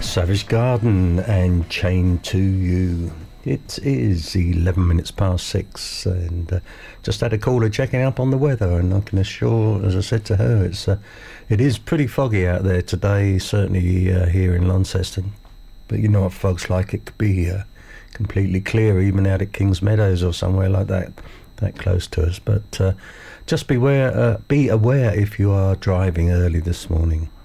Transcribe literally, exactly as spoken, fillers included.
Savage Garden and Chained to You. It is eleven minutes past six, and uh, just had a caller checking up on the weather, and I can assure, as I said to her, it's uh, it is pretty foggy out there today, certainly uh, here in Launceston. But you know what folks like, it could be uh, completely clear even out at Kings Meadows or somewhere like that, that close to us. But uh, just beware, uh, be aware if you are driving early this morning.